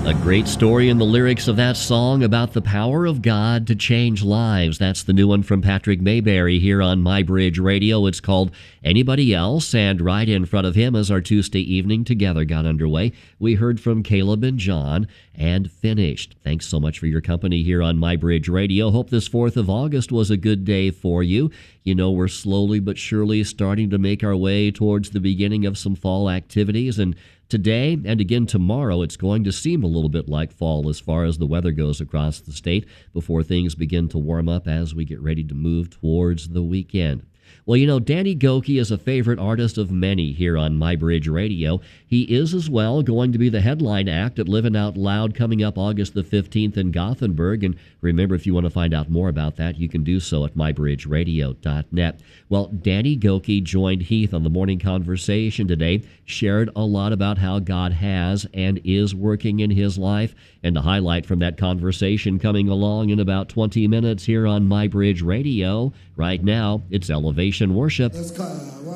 A great story in the lyrics of that song about the power of God to change lives. That's the new one from Patrick Mayberry here on My Bridge Radio. It's called Anybody Else, and right in front of him as our Tuesday evening together got underway, we heard from Caleb and John and finished. Thanks so much for your company here on My Bridge Radio. Hope this 4th of August was a good day for you. You know, we're slowly but surely starting to make our way towards the beginning of some fall activities, and today and again tomorrow, it's going to seem a little bit like fall as far as the weather goes across the state before things begin to warm up as we get ready to move towards the weekend. Well, you know, Danny Gokey is a favorite artist of many here on My Bridge Radio. He is as well going to be the headline act at Living Out Loud coming up August the 15th in Gothenburg. And remember, if you want to find out more about that, you can do so at mybridgeradio.net. Well, Danny Gokey joined Heath on the Morning Conversation today, shared a lot about how God has and is working in his life. And the highlight from that conversation coming along in about 20 minutes here on My Bridge Radio. Right now, it's Elevation Worship.